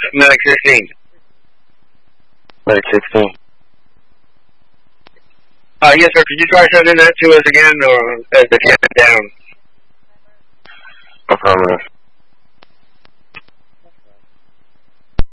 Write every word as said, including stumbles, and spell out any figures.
Medic sixteen. Medic sixteen. Uh, yes, sir. Could you try sending that to us again, or as the cap down? Affirmative.